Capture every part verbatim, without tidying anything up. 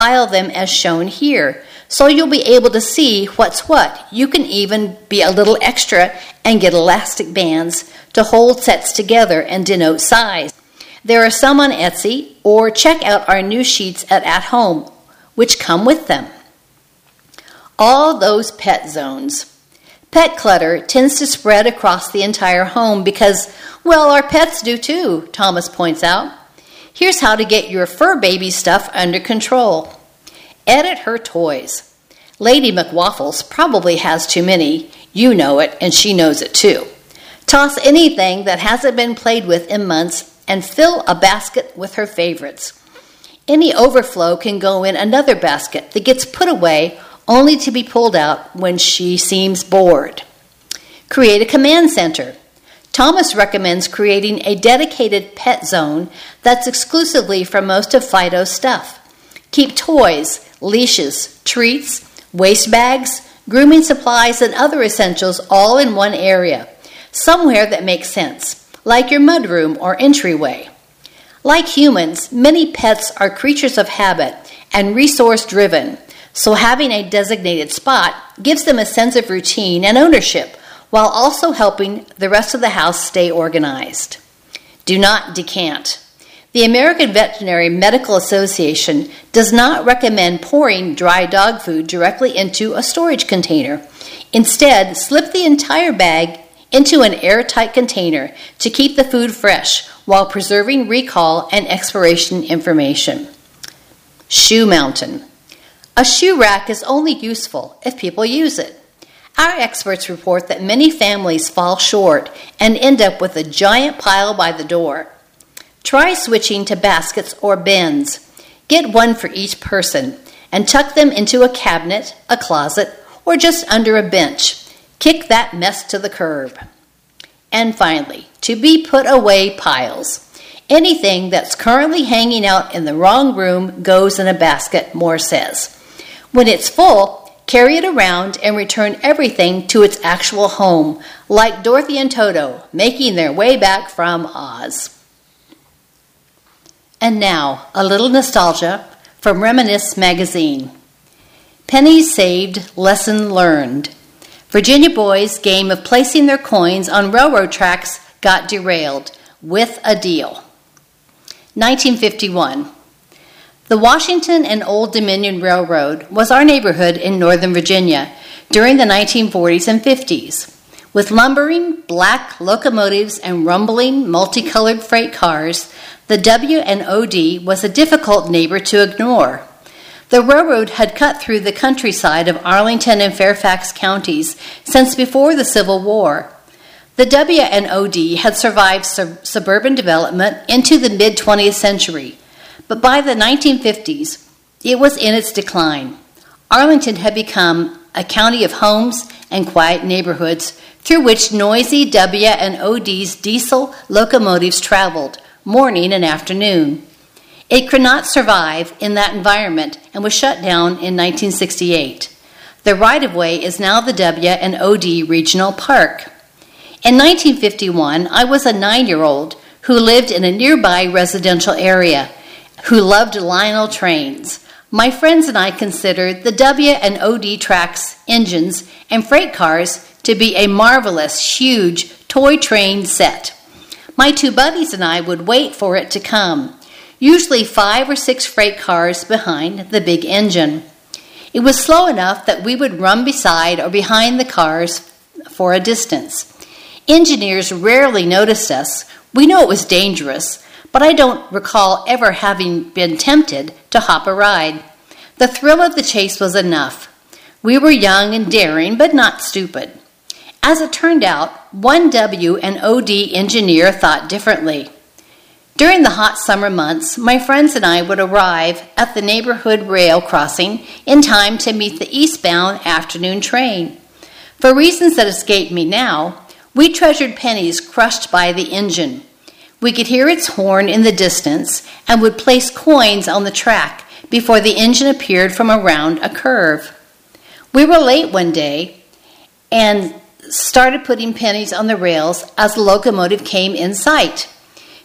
File them as shown here, so you'll be able to see what's what. You can even be a little extra and get elastic bands to hold sets together and denote size. There are some on Etsy, or check out our new sheets at At Home, which come with them. All those pet zones. Pet clutter tends to spread across the entire home because, well, our pets do too, Thomas points out. Here's how to get your fur baby stuff under control. Edit her toys. Lady McWaffles probably has too many. You know it, and she knows it too. Toss anything that hasn't been played with in months and fill a basket with her favorites. Any overflow can go in another basket that gets put away only to be pulled out when she seems bored. Create a command center. Thomas recommends creating a dedicated pet zone that's exclusively for most of Fido's stuff. Keep toys, leashes, treats, waste bags, grooming supplies, and other essentials all in one area, somewhere that makes sense, like your mudroom or entryway. Like humans, many pets are creatures of habit and resource-driven, so having a designated spot gives them a sense of routine and ownership, while also helping the rest of the house stay organized. Do not decant. The American Veterinary Medical Association does not recommend pouring dry dog food directly into a storage container. Instead, slip the entire bag into an airtight container to keep the food fresh while preserving recall and expiration information. Shoe mountain. A shoe rack is only useful if people use it. Our experts report that many families fall short and end up with a giant pile by the door. Try switching to baskets or bins. Get one for each person and tuck them into a cabinet, a closet, or just under a bench. Kick that mess to the curb. And finally, to be put away piles. Anything that's currently hanging out in the wrong room goes in a basket, Moore says. When it's full, carry it around and return everything to its actual home, like Dorothy and Toto making their way back from Oz. And now, a little nostalgia from Reminisce magazine. Pennies saved, lesson learned. Virginia boys' game of placing their coins on railroad tracks got derailed with a deal. nineteen fifty-one. The Washington and Old Dominion Railroad was our neighborhood in Northern Virginia during the nineteen forties and fifties. With lumbering black locomotives and rumbling multicolored freight cars, the W and O D was a difficult neighbor to ignore. The railroad had cut through the countryside of Arlington and Fairfax counties since before the Civil War. The W and O D had survived sub- suburban development into the mid-twentieth century, but by the nineteen fifties, it was in its decline. Arlington had become a county of homes and quiet neighborhoods through which noisy W and O D's diesel locomotives traveled morning and afternoon. It could not survive in that environment and was shut down in nineteen sixty-eight. The right-of-way is now the W and O D Regional Park. In nineteen fifty-one, I was a nine-year-old who lived in a nearby residential area, who loved Lionel trains. My friends and I considered the W and O D tracks, engines, and freight cars to be a marvelous, huge toy train set. My two buddies and I would wait for it to come, usually five or six freight cars behind the big engine. It was slow enough that we would run beside or behind the cars for a distance. Engineers rarely noticed us. We know it was dangerous, but I don't recall ever having been tempted to hop a ride. The thrill of the chase was enough. We were young and daring, but not stupid. As it turned out, one W and O D engineer thought differently. During the hot summer months, my friends and I would arrive at the neighborhood rail crossing in time to meet the eastbound afternoon train. For reasons that escape me now, we treasured pennies crushed by the engine. We could hear its horn in the distance and would place coins on the track before the engine appeared from around a curve. We were late one day and started putting pennies on the rails as the locomotive came in sight.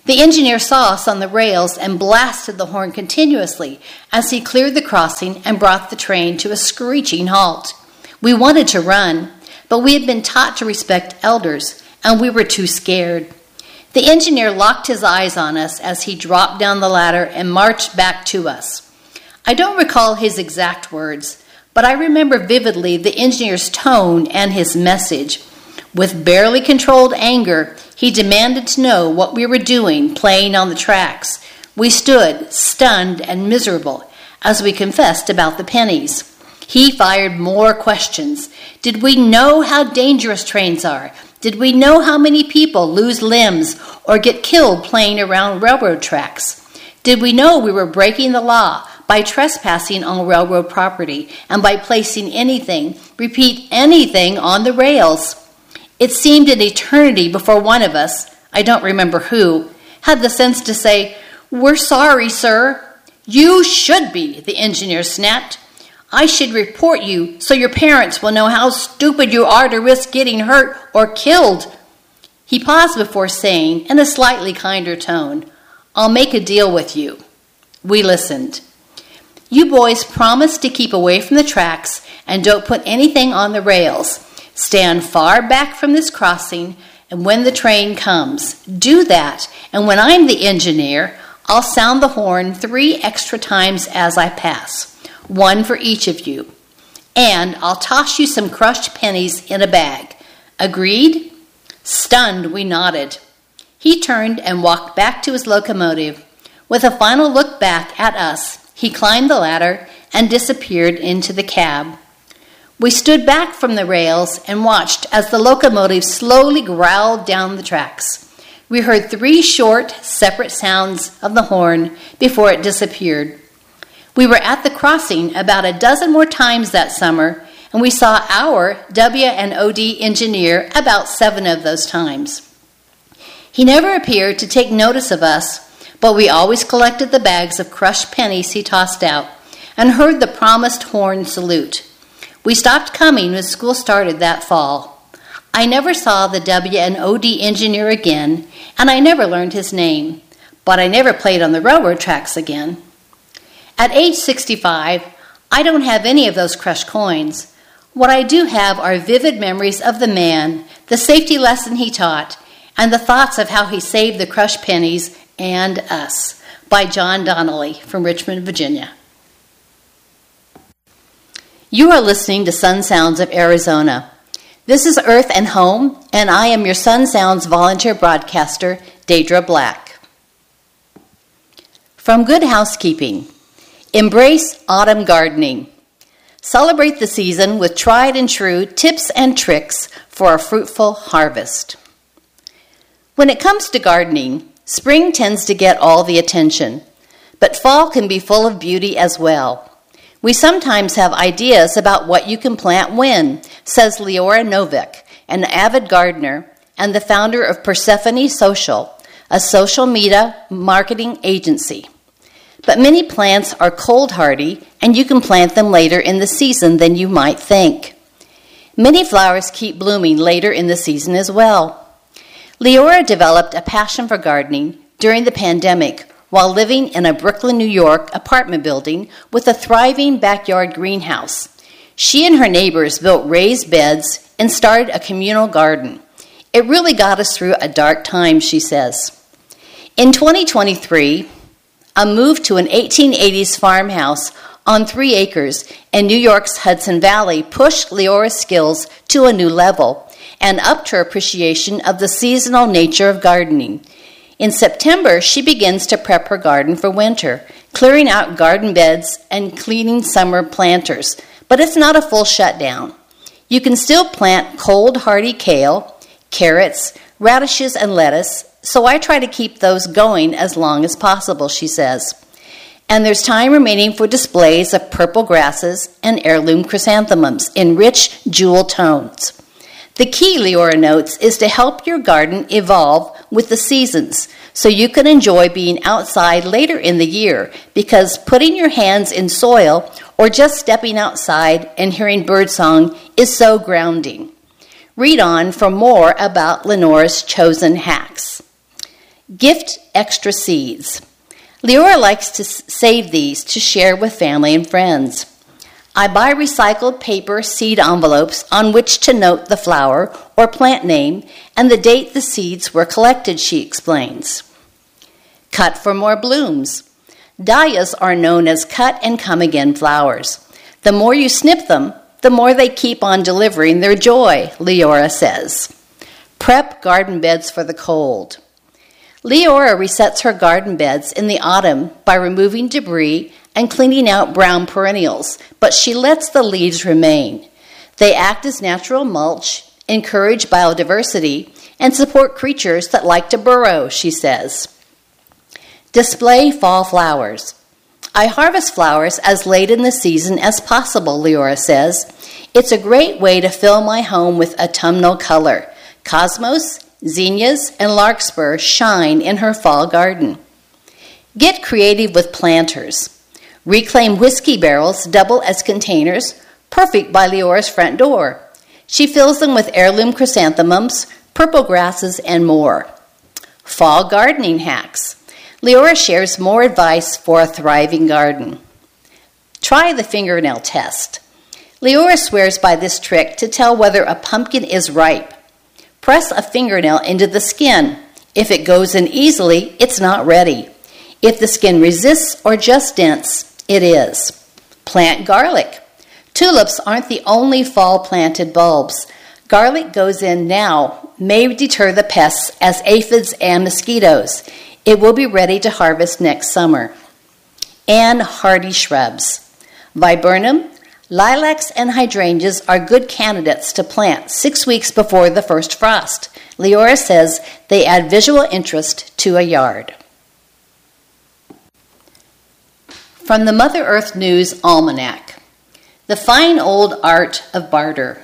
The engineer saw us on the rails and blasted the horn continuously as he cleared the crossing and brought the train to a screeching halt. We wanted to run, but we had been taught to respect elders, and we were too scared. The engineer locked his eyes on us as he dropped down the ladder and marched back to us. I don't recall his exact words, but I remember vividly the engineer's tone and his message. With barely controlled anger, he demanded to know what we were doing playing on the tracks. We stood, stunned and miserable, as we confessed about the pennies. He fired more questions. Did we know how dangerous trains are? Did we know how many people lose limbs or get killed playing around railroad tracks? Did we know we were breaking the law by trespassing on railroad property and by placing anything, repeat anything, on the rails? It seemed an eternity before one of us, I don't remember who, had the sense to say, "We're sorry, sir." "You should be," the engineer snapped. "I should report you so your parents will know how stupid you are to risk getting hurt or killed." He paused before saying, in a slightly kinder tone, "I'll make a deal with you." We listened. "You boys promise to keep away from the tracks and don't put anything on the rails. Stand far back from this crossing, and when the train comes, do that. And when I'm the engineer, I'll sound the horn three extra times as I pass, one for each of you. And I'll toss you some crushed pennies in a bag. Agreed?" Stunned, we nodded. He turned and walked back to his locomotive. With a final look back at us, he climbed the ladder and disappeared into the cab. We stood back from the rails and watched as the locomotive slowly growled down the tracks. We heard three short, separate sounds of the horn before it disappeared. We were at the crossing about a dozen more times that summer, and we saw our W and O D engineer about seven of those times. He never appeared to take notice of us, but we always collected the bags of crushed pennies he tossed out and heard the promised horn salute. We stopped coming when school started that fall. I never saw the W and O D engineer again, and I never learned his name, but I never played on the railroad tracks again. At age sixty-five, I don't have any of those crushed coins. What I do have are vivid memories of the man, the safety lesson he taught, and the thoughts of how he saved the crushed pennies and us. By John Donnelly from Richmond, Virginia. You are listening to Sun Sounds of Arizona. This is Earth and Home, and I am your Sun Sounds volunteer broadcaster, Deidre Black. From Good Housekeeping, embrace autumn gardening. Celebrate the season with tried and true tips and tricks for a fruitful harvest. When it comes to gardening, spring tends to get all the attention, but fall can be full of beauty as well. We sometimes have ideas about what you can plant when, says Leora Novik, an avid gardener and the founder of Persephone Social, a social media marketing agency. But many plants are cold hardy, and you can plant them later in the season than you might think. Many flowers keep blooming later in the season as well. Leora developed a passion for gardening during the pandemic while living in a Brooklyn, New York apartment building with a thriving backyard greenhouse. She and her neighbors built raised beds and started a communal garden. It really got us through a dark time, she says. In twenty twenty-three, a move to an eighteen eighties farmhouse on three acres in New York's Hudson Valley pushed Leora's skills to a new level and upped her appreciation of the seasonal nature of gardening. In September, she begins to prep her garden for winter, clearing out garden beds and cleaning summer planters. But it's not a full shutdown. You can still plant cold, hardy kale, carrots, radishes, and lettuce, so I try to keep those going as long as possible, she says. And there's time remaining for displays of purple grasses and heirloom chrysanthemums in rich jewel tones. The key, Leora notes, is to help your garden evolve with the seasons so you can enjoy being outside later in the year, because putting your hands in soil or just stepping outside and hearing birdsong is so grounding. Read on for more about Lenora's chosen hacks. Gift extra seeds. Leora likes to s- save these to share with family and friends. I buy recycled paper seed envelopes on which to note the flower or plant name and the date the seeds were collected, she explains. Cut for more blooms. Dahlias are known as cut and come again flowers. The more you snip them, the more they keep on delivering their joy, Leora says. Prep garden beds for the cold. Leora resets her garden beds in the autumn by removing debris and cleaning out brown perennials, but she lets the leaves remain. They act as natural mulch, encourage biodiversity, and support creatures that like to burrow, she says. Display fall flowers. I harvest flowers as late in the season as possible, Leora says. It's a great way to fill my home with autumnal color. Cosmos, zinnias, and larkspur shine in her fall garden. Get creative with planters. Reclaimed whiskey barrels double as containers, perfect by Leora's front door. She fills them with heirloom chrysanthemums, purple grasses, and more. Fall gardening hacks. Leora shares more advice for a thriving garden. Try the fingernail test. Leora swears by this trick to tell whether a pumpkin is ripe. Press a fingernail into the skin. If it goes in easily, it's not ready. If the skin resists or just dents, it is. Plant garlic. Tulips aren't the only fall-planted bulbs. Garlic goes in now, may deter the pests as aphids and mosquitoes. It will be ready to harvest next summer. And hardy shrubs. Viburnum, lilacs, and hydrangeas are good candidates to plant six weeks before the first frost. Leora says they add visual interest to a yard. From the Mother Earth News Almanac, the fine old art of barter.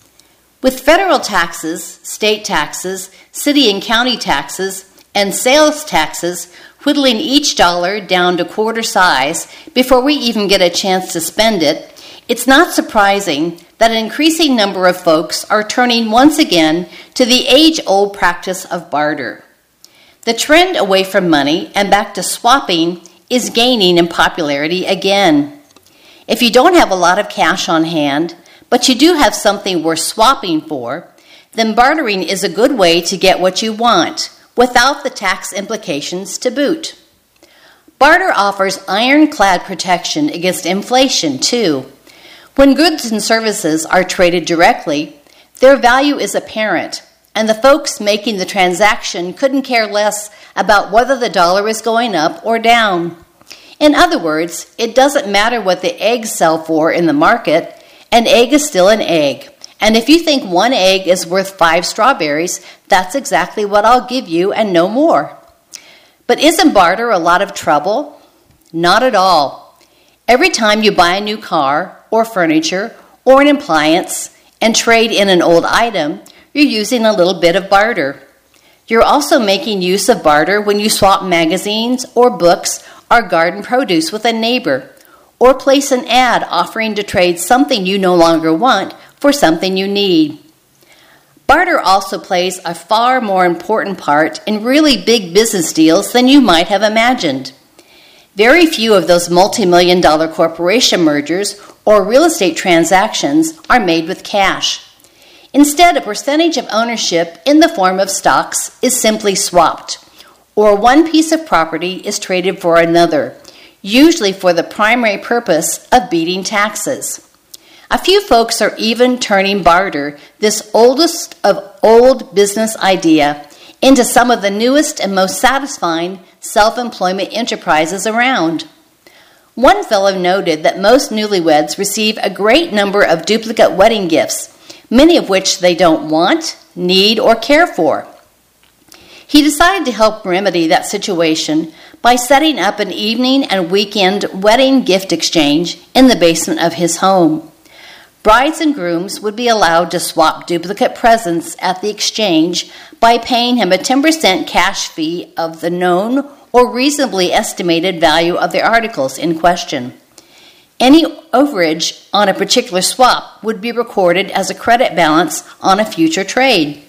With federal taxes, state taxes, city and county taxes, and sales taxes whittling each dollar down to quarter size before we even get a chance to spend it, it's not surprising that an increasing number of folks are turning once again to the age-old practice of barter. The trend away from money and back to swapping is gaining in popularity again. If you don't have a lot of cash on hand, but you do have something worth swapping for, then bartering is a good way to get what you want, without the tax implications to boot. Barter offers ironclad protection against inflation, too. When goods and services are traded directly, their value is apparent, and the folks making the transaction couldn't care less about whether the dollar is going up or down. In other words, it doesn't matter what the eggs sell for in the market, an egg is still an egg. And if you think one egg is worth five strawberries, that's exactly what I'll give you and no more. But isn't barter a lot of trouble? Not at all. Every time you buy a new car or furniture or an appliance and trade in an old item, you're using a little bit of barter. You're also making use of barter when you swap magazines or books or garden produce with a neighbor, or place an ad offering to trade something you no longer want for something you need. Barter also plays a far more important part in really big business deals than you might have imagined. Very few of those multi-million dollar corporation mergers or real estate transactions are made with cash. Instead, a percentage of ownership in the form of stocks is simply swapped, or one piece of property is traded for another, usually for the primary purpose of beating taxes. A few folks are even turning barter, this oldest of old business idea, into some of the newest and most satisfying self-employment enterprises around. One fellow noted that most newlyweds receive a great number of duplicate wedding gifts, many of which they don't want, need, or care for. He decided to help remedy that situation by setting up an evening and weekend wedding gift exchange in the basement of his home. Brides and grooms would be allowed to swap duplicate presents at the exchange by paying him a ten percent cash fee of the known or reasonably estimated value of the articles in question. Any overage on a particular swap would be recorded as a credit balance on a future trade.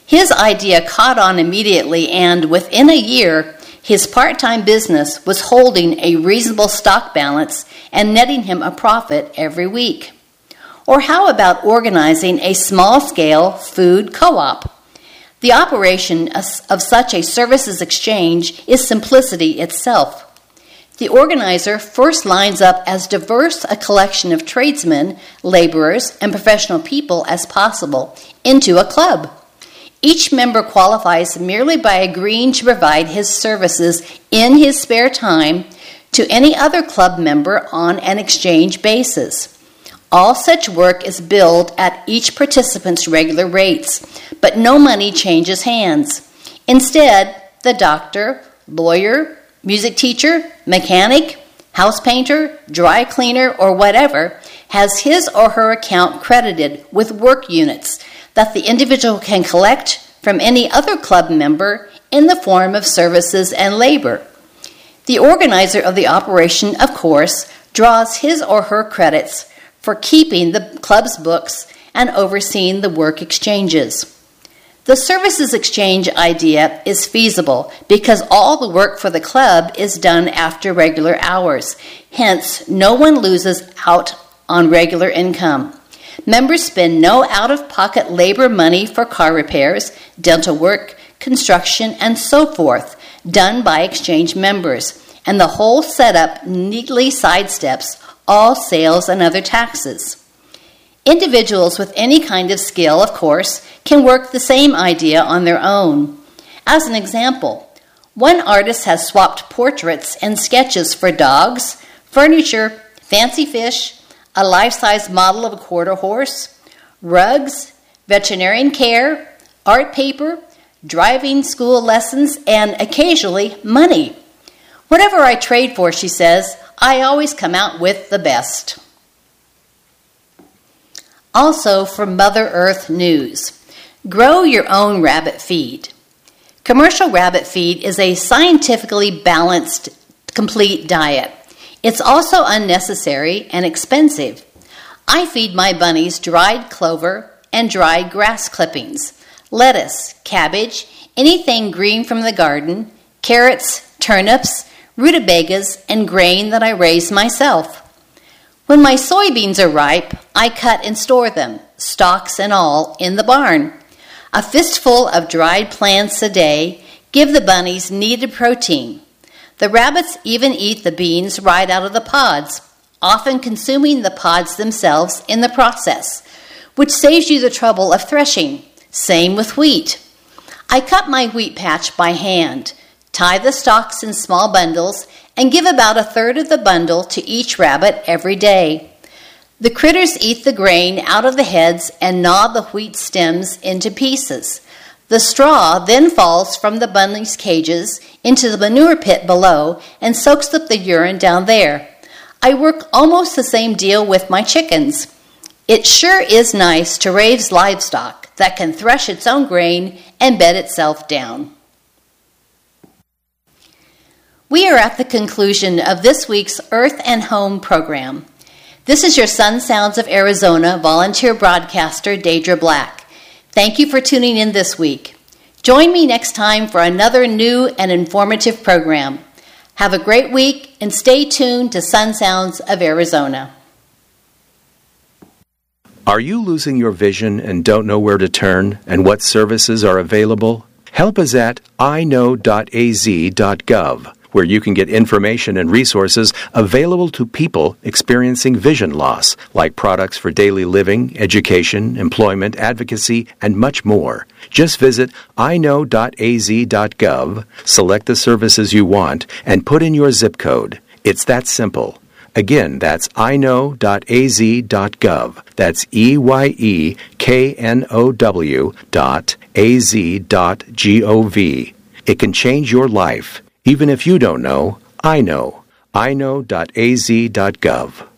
His idea caught on immediately, and within a year, his part-time business was holding a reasonable stock balance and netting him a profit every week. Or how about organizing a small-scale food co-op? The operation of such a services exchange is simplicity itself. The organizer first lines up as diverse a collection of tradesmen, laborers, and professional people as possible into a club. Each member qualifies merely by agreeing to provide his services in his spare time to any other club member on an exchange basis. All such work is billed at each participant's regular rates, but no money changes hands. Instead, the doctor, lawyer, music teacher, mechanic, house painter, dry cleaner, or whatever has his or her account credited with work units that the individual can collect from any other club member in the form of services and labor. The organizer of the operation, of course, draws his or her credits for keeping the club's books and overseeing the work exchanges. The services exchange idea is feasible because all the work for the club is done after regular hours. Hence, no one loses out on regular income. Members spend no out-of-pocket labor money for car repairs, dental work, construction, and so forth, done by exchange members, and the whole setup neatly sidesteps all sales and other taxes. Individuals with any kind of skill, of course, can work the same idea on their own. As an example, one artist has swapped portraits and sketches for dogs, furniture, fancy fish, a life-size model of a quarter horse, rugs, veterinarian care, art paper, driving school lessons, and occasionally money. Whatever I trade for, she says, I always come out with the best. Also from Mother Earth News, grow your own rabbit feed. Commercial rabbit feed is a scientifically balanced, complete diet. It's also unnecessary and expensive. I feed my bunnies dried clover and dried grass clippings, lettuce, cabbage, anything green from the garden, carrots, turnips, rutabagas, and grain that I raise myself. When my soybeans are ripe, I cut and store them, stalks and all, in the barn. A fistful of dried plants a day give the bunnies needed protein. The rabbits even eat the beans right out of the pods, often consuming the pods themselves in the process, which saves you the trouble of threshing. Same with wheat. I cut my wheat patch by hand, tie the stalks in small bundles, and give about a third of the bundle to each rabbit every day. The critters eat the grain out of the heads and gnaw the wheat stems into pieces. The straw then falls from the bunny's cages into the manure pit below and soaks up the urine down there. I work almost the same deal with my chickens. It sure is nice to raise livestock that can thresh its own grain and bed itself down. We are at the conclusion of this week's Earth and Home program. This is your Sun Sounds of Arizona volunteer broadcaster, Deidre Black. Thank you for tuning in this week. Join me next time for another new and informative program. Have a great week and stay tuned to Sun Sounds of Arizona. Are you losing your vision and don't know where to turn and what services are available? Help us at i know dot a z dot gov, where you can get information and resources available to people experiencing vision loss, like products for daily living, education, employment, advocacy, and much more. Just visit i know dot a z dot gov, select the services you want, and put in your zip code. It's that simple. Again, that's i know dot a z dot gov. That's E Y E K N O W dot A Z dot G O V. It can change your life. Even if you don't know, I know. i know dot a z dot gov.